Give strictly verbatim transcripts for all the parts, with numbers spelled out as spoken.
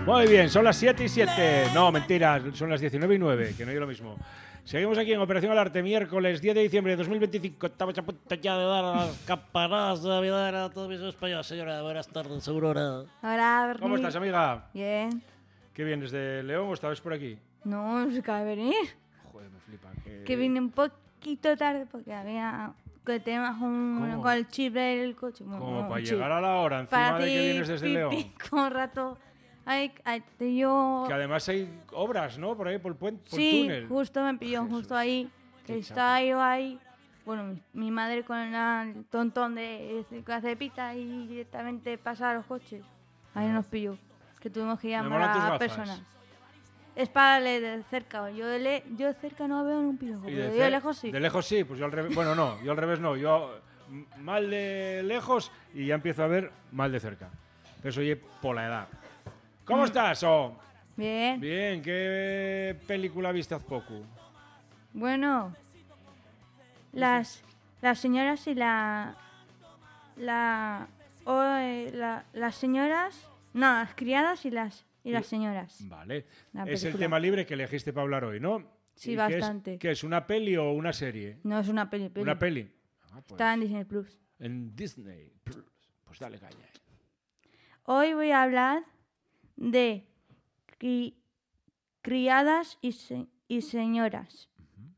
Muy bien, son las siete y siete. No, mentira, son las diecinueve y nueve, que no es lo mismo. Seguimos aquí en Operación al Arte, miércoles diez de diciembre de dos mil veinticinco. Estamos a punto ya de dar las campanadas de Navidad a todos mis españoles. Señora, buenas tardes, Aurora. Hola, Berni. ¿Cómo estás, amiga? Bien. ¿Qué vienes de León o estabas por aquí? No, no se acaba de venir. Joder, me flipa. Que, que vine un poquito tarde porque había que tenemos un ¿Cómo? con el chip del coche. Bueno, Como un para chip. llegar a la hora, encima Para de ti, que vienes desde pi, León. pi, con rato. Ay, ay, te yo... Que además hay obras, ¿no? Por ahí, por el puente, por sí, el túnel. justo me pilló, Jesús, justo ahí. qué Que estaba yo ahí. Bueno, mi, mi madre con el tontón de, de que hace pita y directamente pasa a los coches. Ahí nos pilló. Que tuvimos que Me llamar molan tus a gafas. personas. Es para leer de cerca. Yo de, le, yo de cerca no veo en un pirojo, Y pero de yo de ce- lejos sí. De lejos sí, pues yo al revés. Bueno, no, yo al revés no. Yo m- mal de lejos y ya empiezo a ver mal de cerca. Pero eso oye por la edad. ¿Cómo Mm. estás, oh? Bien. Bien, ¿qué película viste hace poco? Bueno, las, las señoras y la... La, o, eh, la... Las señoras... No, las criadas y las, y las señoras. Vale. La Es el película. tema libre que elegiste para hablar hoy, ¿no? Sí, ¿Y qué es- bastante. ¿Qué es, una peli o una serie? No es una peli, peli. Una peli. Ah, pues, Está en Disney Plus. en Disney Plus. Pues dale caña. Hoy voy a hablar de cri- criadas y, se- y señoras.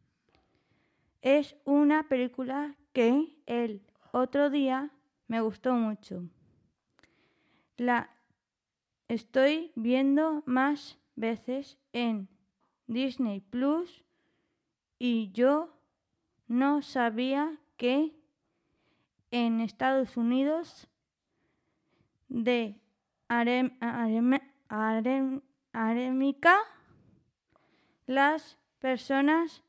Es una película que el otro día me gustó mucho. La estoy viendo más veces en Disney Plus y yo no sabía que en Estados Unidos de Arem, Arem, Arem- Arémica las personas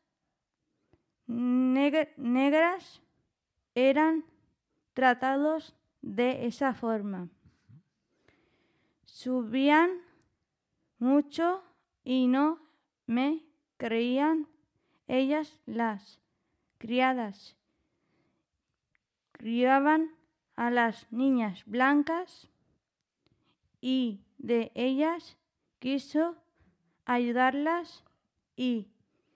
neg- negras eran tratados de esa forma. Subían mucho y no me creían. Ellas, las criadas, criaban a las niñas blancas y de ellas quiso ayudarlas y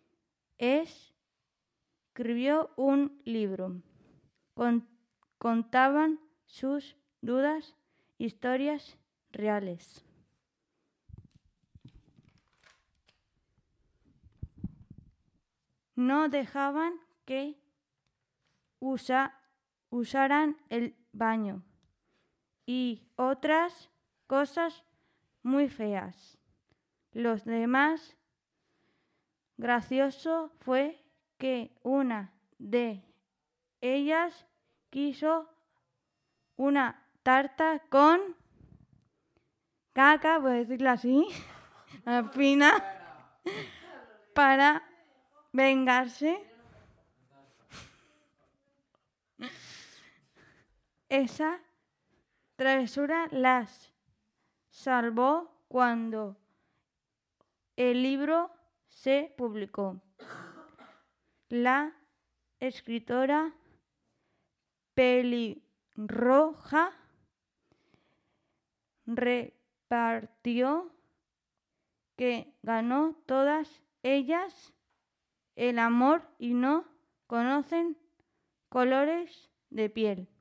escribió un libro. Con- contaban sus dudas, historias reales. No dejaban que usa- usaran el baño y otras cosas muy feas. Los demás gracioso fue que una de ellas quiso una tarta con caca, voy a decirlo así, al final, para vengarse. Esa travesura las salvó cuando el libro se publicó. La escritora pelirroja repartió que ganó todas ellas el amor y no conocen colores de piel.